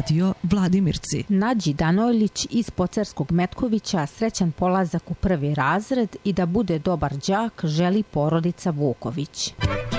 Radio Vladimirci. Nađi Danojlić iz Pocerskog Metkovića srećan polazak u 1. razred i da bude dobar đak želi porodica Vuković.